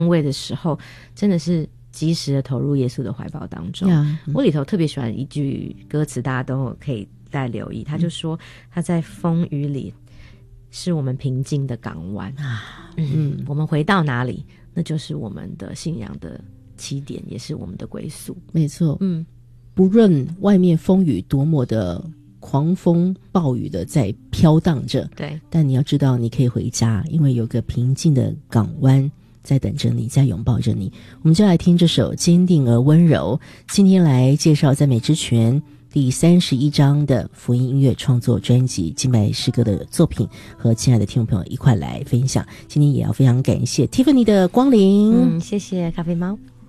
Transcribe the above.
慰的时候，真的是及时的投入耶稣的怀抱当中。我里头特别喜欢一句歌词，大家都可以再留意，他就说他在风雨里是我们平静的港湾我们回到哪里，那就是我们的信仰的起点，也是我们的归宿。 没错，不论外面风雨多么的狂风暴雨的在飘荡着， 对， 但你要知道你可以回家，因为有个平静的港湾在等着你，在拥抱着你。我们就来听这首坚定而温柔，今天来介绍赞美之泉第31章的福音音乐创作专辑敬拜诗歌的作品，和亲爱的听众朋友一块来分享。今天也要非常感谢 Tiffany 的光临， 谢谢咖啡猫。